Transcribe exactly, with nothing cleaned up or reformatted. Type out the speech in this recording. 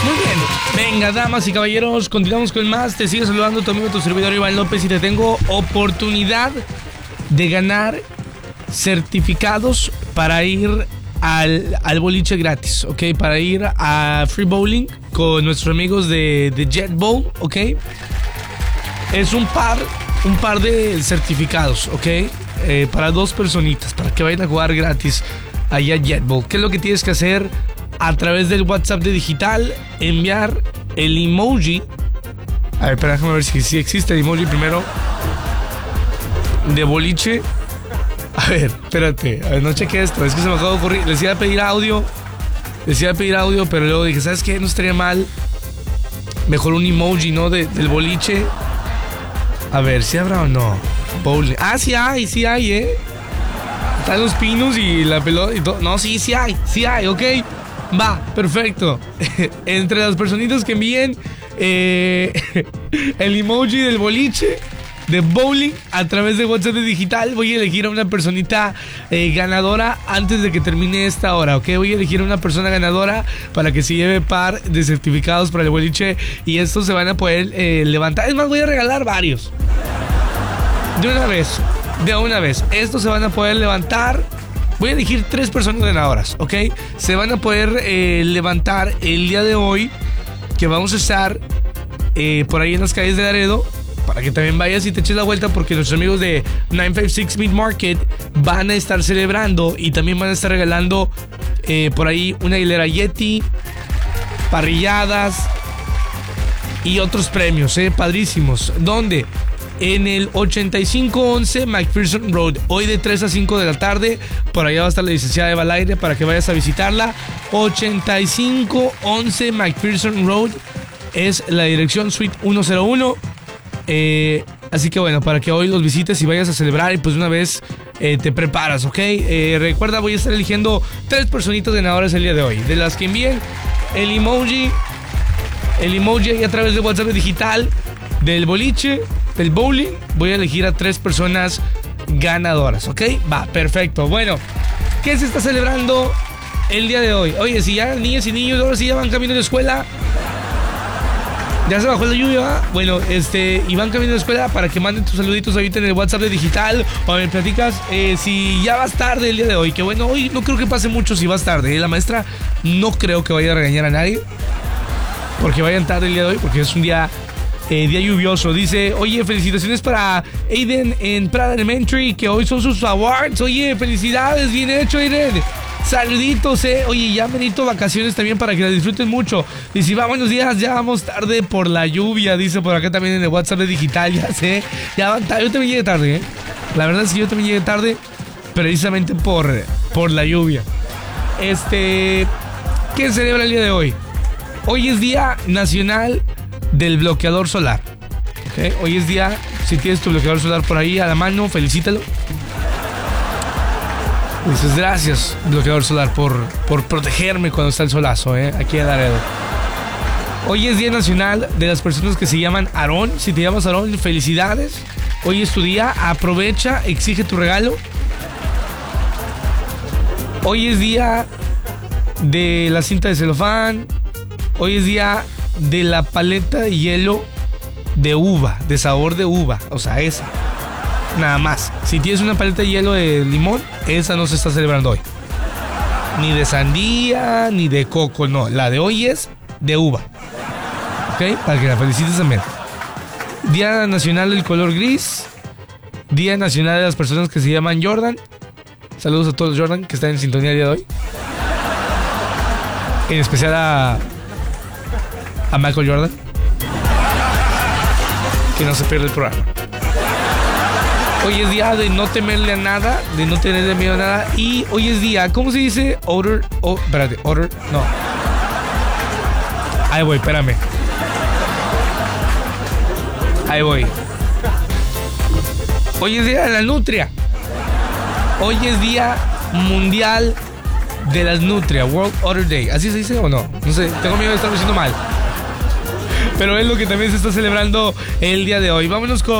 Muy bien, venga, damas y caballeros, continuamos con más. Te sigue saludando tu amigo, tu servidor Iván López, y te tengo oportunidad de ganar certificados para ir al, al boliche gratis, ¿ok? Para ir a Free Bowling con nuestros amigos de, de Jet Bowl, ¿ok? Es un par, un par de certificados, ¿ok? Eh, para dos personitas, para que vayan a jugar gratis allá a Jet Bowl. ¿Qué es lo que tienes que hacer? A través del WhatsApp de Digital, enviar el emoji. A ver, espera, déjame ver si, si existe el emoji primero. De boliche. A ver, espérate, a ver, no chequé esto, es que se me acaba de ocurrir. Les iba a pedir audio, les iba a pedir audio, pero luego dije, ¿sabes qué? No estaría mal. Mejor un emoji, ¿no? De, del boliche. A ver, ¿si habrá o no? Bowling. Ah, sí hay, sí hay, ¿eh? Están los pinos y la pelota y todo. No, sí, sí hay, sí hay, ok. Va, perfecto. Entre las personitas que envíen eh, el emoji del boliche, de bowling, a través de WhatsApp de Digital, voy a elegir a una personita eh, ganadora antes de que termine esta hora, ¿ok? Voy a elegir a una persona ganadora para que se lleve par de certificados para el boliche, y estos se van a poder eh, levantar. Es más, voy a regalar varios. De una vez, de una vez. Estos se van a poder levantar. Voy a elegir tres personas ganadoras, ¿ok? Se van a poder eh, levantar el día de hoy, que vamos a estar eh, por ahí en las calles de Laredo, para que también vayas y te eches la vuelta, porque nuestros amigos de nueve cincuenta y seis Meat Market van a estar celebrando y también van a estar regalando eh, por ahí una hilera Yeti, parrilladas y otros premios, eh, padrísimos. ¿Dónde? En el ochenta y cinco once McPherson Road, hoy de tres a cinco de la tarde. Por allá va a estar la licenciada Eva Laire para que vayas a visitarla. ochenta y cinco once McPherson Road es la dirección, suite ciento uno. Eh, así que bueno, para que hoy los visites y vayas a celebrar, y pues de una vez eh, te preparas, ¿ok? Eh, recuerda, voy a estar eligiendo tres personitas ganadoras el día de hoy. De las que envíen el emoji, el emoji ahí a través de WhatsApp Digital del boliche, del bowling, voy a elegir a tres personas ganadoras, ¿ok? Va, perfecto. Bueno, ¿qué se está celebrando el día de hoy? Oye, si ya niñas y niños ahora sí ya van camino de escuela, ya se bajó la lluvia, ¿eh? Bueno, este, y van camino de escuela, para que manden tus saluditos ahorita en el WhatsApp de Digital, o me platicas eh, si ya vas tarde el día de hoy. Que bueno, hoy no creo que pase mucho si vas tarde, ¿eh? La maestra no creo que vaya a regañar a nadie porque vayan tarde el día de hoy, porque es un día Eh, día lluvioso. Dice, oye, felicitaciones para Aiden en Prada Elementary, que hoy son sus awards. Oye, felicidades, bien hecho, Aiden. Saluditos, eh. Oye, ya merito vacaciones también para que la disfruten mucho. Dice, va, buenos días, ya vamos tarde por la lluvia. Dice por acá también en el WhatsApp de Digital, ya sé. Ya van tarde. Yo también llegué tarde, eh. La verdad es que yo también llegué tarde, precisamente por, por la lluvia. Este, ¿qué se celebra el día de hoy? Hoy es Día Nacional del Bloqueador Solar, ¿okay? Hoy es día, si tienes tu bloqueador solar por ahí a la mano, felicítalo. Dices, gracias, bloqueador solar, por, por protegerme cuando está el solazo, ¿eh? Aquí en Laredo. Hoy es Día Nacional de las personas que se llaman Aarón. Si te llamas Aarón, felicidades. Hoy es tu día, aprovecha, exige tu regalo. Hoy es día de la cinta de celofán. Hoy es día de la paleta de hielo de uva, de sabor de uva, o sea, esa, nada más. Si tienes una paleta de hielo de limón, esa no se está celebrando hoy, ni de sandía, ni de coco, no, la de hoy es de uva, ok, para que la felicites también. Día Nacional del Color Gris, Día Nacional de las personas que se llaman Jordan. Saludos a todos los Jordan que están en sintonía el día de hoy, en especial a a Michael Jordan, que no se pierde el programa. Hoy es día de no temerle a nada, de no tenerle miedo a nada. Y hoy es día, ¿cómo se dice? Order, oh, espérate, order, no. Ahí voy, espérame. Ahí voy. Hoy es día de la nutria. Hoy es día mundial de las nutrias, World Order Day. ¿Así se dice o no? No sé, tengo miedo de estarlo diciendo mal. Pero es lo que también se está celebrando el día de hoy. Vámonos con